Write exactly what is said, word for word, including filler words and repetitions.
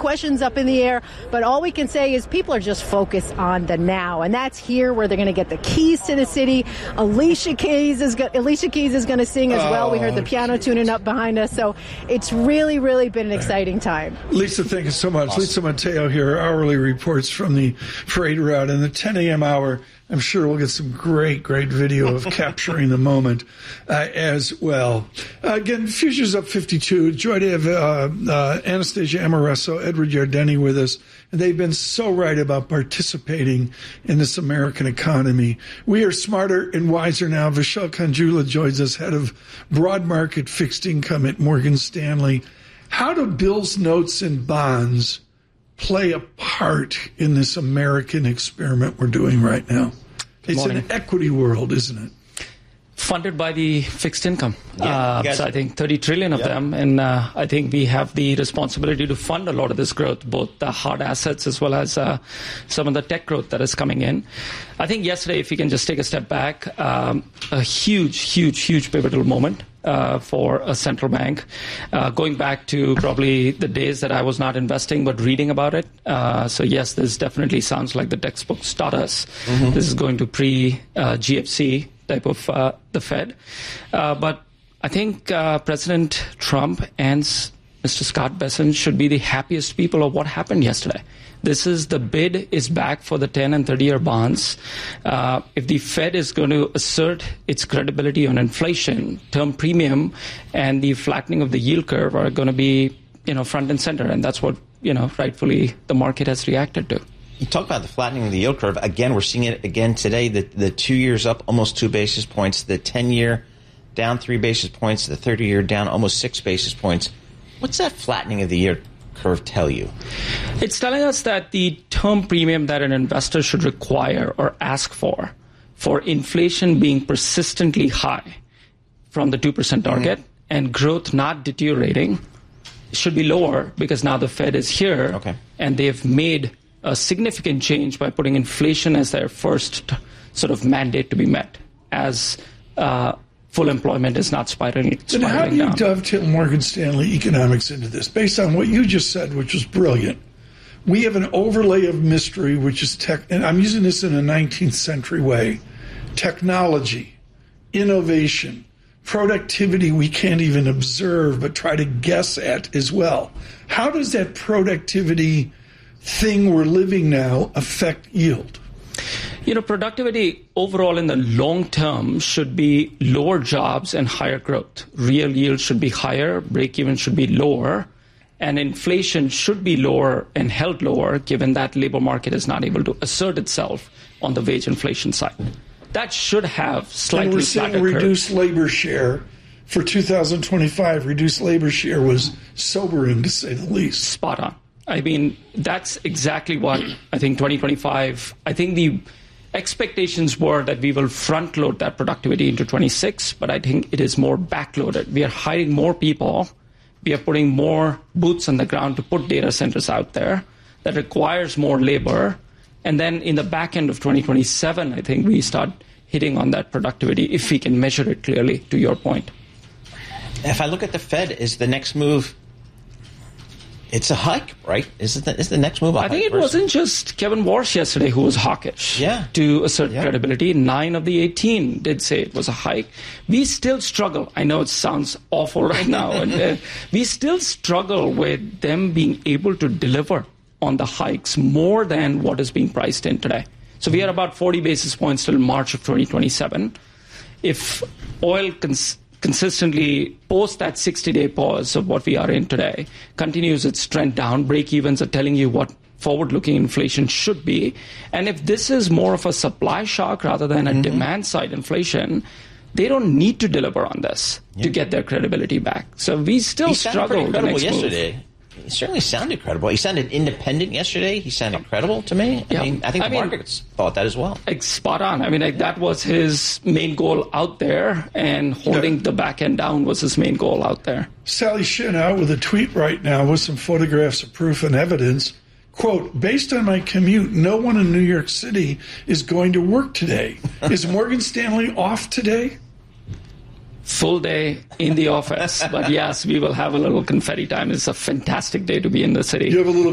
questions up in the air, but all we can say is people are just focused on the now, and that's here where they're going to get the keys to the city. Alicia Keys is go- Alicia Keys is going to sing as well. We heard the piano tuning up behind us, so it's really, really been an exciting time. Lisa, thank you so much. Awesome. Lisa Mateo here, hourly reports from the freight route in the ten a.m. hour. I'm sure we'll get some great, great video of capturing the moment uh, as well. Uh, again, Futures up fifty-two. Joy to have uh, uh, Anastasia Amoreso, Edward Yardeni with us. And they've been so right about participating in this American economy. We are smarter and wiser now. Vishal Kanjula joins us, head of broad market fixed income at Morgan Stanley. How do bills, notes, and bonds play a part in this American experiment we're doing right now? It's Morning. an equity world, isn't it? Funded by the fixed income. Yeah, uh, so I think thirty trillion of yep. them. And uh, I think we have the responsibility to fund a lot of this growth, both the hard assets as well as uh, some of the tech growth that is coming in. I think yesterday, if you can just take a step back, um, a huge, huge, huge pivotal moment. Uh, for a central bank, uh, going back to probably the days that I was not investing but reading about it. Uh, so yes, this definitely sounds like the textbooks taught us. Mm-hmm. This is going to pre-G F C type of uh, the Fed. Uh, but I think uh, President Trump and Mister Scott Bessent should be the happiest people of what happened yesterday. This is the bid is back for the ten and thirty-year bonds. Uh, if the Fed is going to assert its credibility on inflation, term premium, and the flattening of the yield curve are going to be, you know, front and center, and that's what, you know, rightfully the market has reacted to. You talk about the flattening of the yield curve. Again, we're seeing it again today. The the two years up almost two basis points. The ten-year down three basis points. The thirty-year down almost six basis points. What's that flattening of the yield curve tell you? It's telling us that the term premium that an investor should require or ask for, for inflation being persistently high from the two percent target mm-hmm. and growth not deteriorating, should be lower because now the Fed is here okay. and they've made a significant change by putting inflation as their first sort of mandate to be met as uh, full employment is not spiraling, spiraling down. And how do you down. dovetail Morgan Stanley economics into this? Based on what you just said, which was brilliant, we have an overlay of mystery, which is tech, and I'm using this in a nineteenth century way, technology, innovation, productivity we can't even observe but try to guess at as well. How does that productivity thing we're living now affect yield? You know, productivity overall in the long term should be lower jobs and higher growth. Real yield should be higher, break-even should be lower, and inflation should be lower and held lower given that labor market is not able to assert itself on the wage inflation side. That should have slightly and we're seeing reduced labor share. For two thousand twenty-five, reduced labor share was sobering, to say the least. Spot on. I mean, that's exactly what I think twenty twenty-five, I think the expectations were that we will front load that productivity into twenty-six, but I think it is more backloaded. We are hiring more people. We are putting more boots on the ground to put data centers out there. That requires more labor. And then in the back end of twenty twenty-seven, I think we start hitting on that productivity if we can measure it clearly, to your point. If I look at the Fed, is the next move... It's a hike, right? Is it the, is the next move a hike? I think it wasn't just Kevin Warsh yesterday who was hawkish yeah. to assert yeah. credibility. Nine of the eighteen did say it was a hike. We still struggle. I know it sounds awful right now. and uh, we still struggle with them being able to deliver on the hikes more than what is being priced in today. So we are about forty basis points till March of twenty twenty-seven. If oil cons- consistently post that sixty-day pause of what we are in today, continues its trend down, break-evens are telling you what forward-looking inflation should be. And if this is more of a supply shock rather than a mm-hmm. demand-side inflation, they don't need to deliver on this yeah. to get their credibility back. So we still he struggle the next yesterday. Move. He certainly sounded credible. He sounded independent yesterday. He sounded credible to me. I yeah. mean, I think the I markets mean, thought that as well. Like spot on. I mean, like that was his main goal out there, and holding yeah. the back end down was his main goal out there. Sally Shin out with a tweet right now with some photographs of proof and evidence. Quote, based on my commute, no one in New York City is going to work today. Is Morgan Stanley off today? Full day in the office. But yes, we will have a little confetti time. It's a fantastic day to be in the city. You have a little